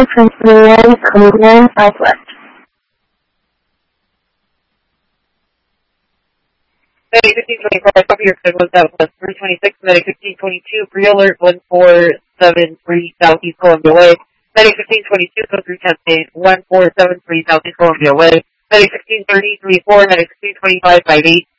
from Marianne, code 9 Southwest. Medic 1525, copy your code 1 Southwest 326, Medic 1522, pre-alert 1473 Southeast Columbia Way. Medic 1522, code 310, 1473 Southeast Columbia Way. Medic 1630, 34, Medic 1625, 58.